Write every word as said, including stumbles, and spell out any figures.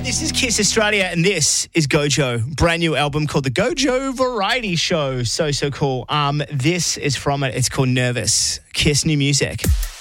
right, this is Kiss Australia, and this is Gojo. Brand new album called The Gojo Variety Show. So, so cool. Um, this is from it. It's called Nervous. Kiss new music.